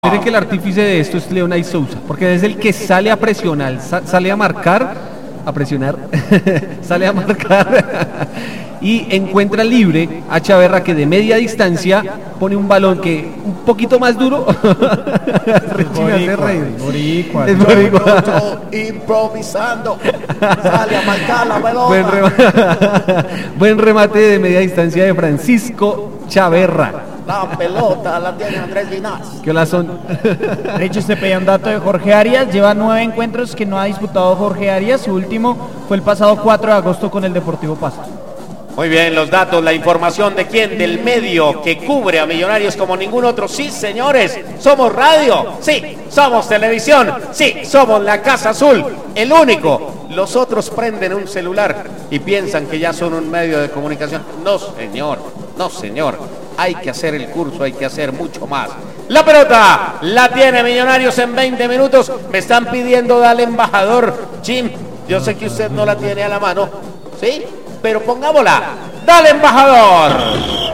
Mire que el artífice de esto es Leonay Sousa, porque es el que sale a presionar, sale a marcar, sale a marcar y encuentra libre a Chaverra, que de media distancia pone un balón que un poquito más duro. Richie me hace reír. Es boricua. Improvisando, sale a marcar la pelota. Buen remate de media distancia de Francisco Chaverra. La pelota la tiene Andrés Linares. ¿Qué hola son? De hecho, usted pedía un dato de Jorge Arias. Lleva 9 encuentros que no ha disputado Jorge Arias. Su último fue el pasado 4 de agosto con el Deportivo Pasto. Muy bien, los datos, la información de quién, del medio que cubre a Millonarios como ningún otro. Sí, señores, somos radio, sí, somos televisión, sí, somos la Casa Azul, el único. Los otros prenden un celular y piensan que ya son un medio de comunicación. No, señor, no, señor. Hay que hacer el curso, hay que hacer mucho más. La pelota la tiene Millonarios en 20 minutos. Me están pidiendo dale embajador. Jim, yo sé que usted no la tiene a la mano, ¿sí? Pero pongámosla. Dale embajador.